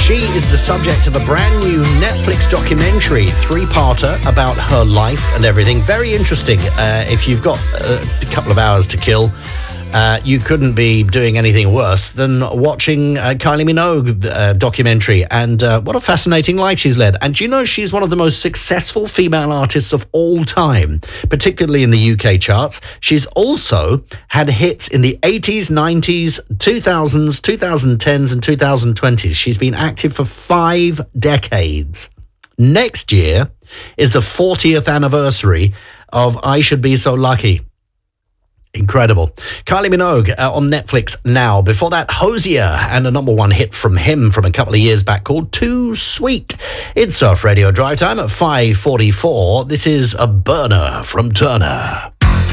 She is the subject of a brand new Netflix documentary, three-parter about her life and everything. Very interesting. If you've got a couple of hours to kill, you couldn't be doing anything worse than watching Kylie Minogue documentary. And what a fascinating life she's led. And do you know she's one of the most successful female artists of all time, particularly in the UK charts. She's also had hits in the 80s, 90s, 2000s, 2010s and 2020s. She's been active for 5 decades. Next year is the 40th anniversary of I Should Be So Lucky. Incredible. Kylie Minogue on Netflix now. Before that, Hosier and a number one hit from him from a couple of years back called Too Sweet. It's Surf Radio Drive Time at 5:44. This is a burner from Turner.